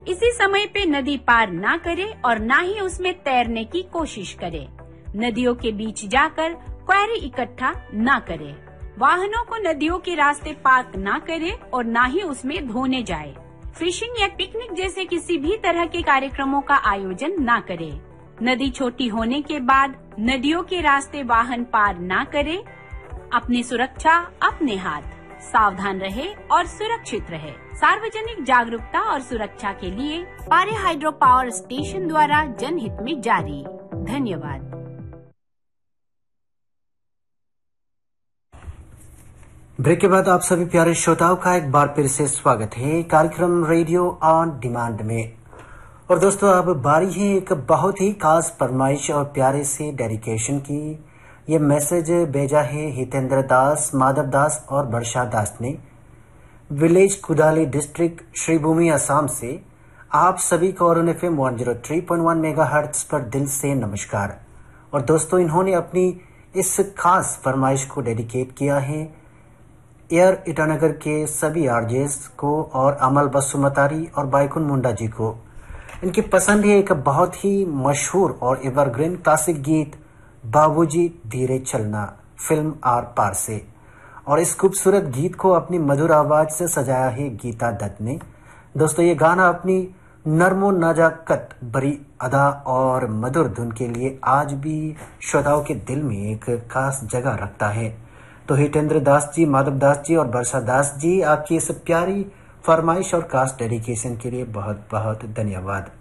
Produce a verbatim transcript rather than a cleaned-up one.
इसी समय पे नदी पार ना करे और ना ही उसमें तैरने की कोशिश करे। नदियों के बीच जाकर क्वेरी इकट्ठा ना करे। वाहनों को नदियों के रास्ते पार्क ना करे और ना ही उसमें धोने जाए। फिशिंग या पिकनिक जैसे किसी भी तरह के कार्यक्रमों का आयोजन ना करे। नदी छोटी होने के बाद नदियों के रास्ते वाहन पार ना करे। अपनी सुरक्षा अपने हाथ, सावधान रहे और सुरक्षित रहे। सार्वजनिक जागरूकता और सुरक्षा के लिए पारे हाइड्रो पावर स्टेशन द्वारा जनहित में जारी। धन्यवाद। ब्रेक के बाद आप सभी प्यारे श्रोताओं का एक बार फिर से स्वागत है कार्यक्रम रेडियो ऑन डिमांड में। और दोस्तों, अब बारी है एक बहुत ही खास फरमाइश और प्यारे से डेडिकेशन की। ये मैसेज भेजा है हितेंद्र दास, माधव दास और वर्षा दास ने, विलेज कुदाली डिस्ट्रिक्ट श्रीभूमि असम से। आप सभी को और F M one zero three point one mega hertz पर दिल से नमस्कार। और दोस्तों, इन्होंने अपनी इस खास फरमाइश को डेडिकेट किया है एयर ईटानगर के सभी आरजेस को और अमल बसुमतारी और बाइकुन मुंडा जी को। इनकी पसंद है एक बहुत ही मशहूर और एवरग्रीन क्लासिक गीत बाबूजी धीरे चलना, फिल्म आर पार से। और इस खूबसूरत गीत को अपनी मधुर आवाज से सजाया है गीता दत्त ने। दोस्तों, ये गाना अपनी नर्मो नजाकत भरी अदा और मधुर धुन के लिए आज भी श्रोताओं के दिल में एक खास जगह रखता है। तो हितेंद्र दास जी, माधव दास जी और वर्षा दास जी, आपकी इस प्यारी फरमाइश और खास डेडिकेशन के लिए बहुत बहुत धन्यवाद।